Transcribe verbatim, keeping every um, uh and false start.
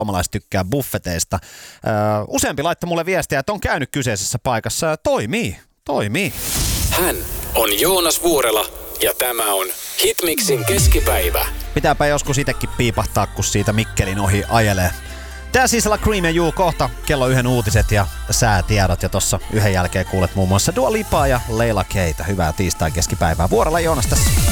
suomalaiset tykkää buffeteista. Öö, useampi laittoi mulle viestiä, että on käynyt kyseisessä paikassa. Toimii, toimii. Hän on Joonas Vuorela ja tämä on Hitmixin keskipäivä. Pitääpä joskus itsekin piipahtaa, kun siitä Mikkelin ohi ajelee. Tää siis La Cream and You, kohta kello yhden uutiset ja säätiedot. Ja tossa yhden jälkeen kuulet muun muassa Dua Lipaa ja Leila Keitä. Hyvää tiistai keskipäivää. Vuorella Joonas tässä.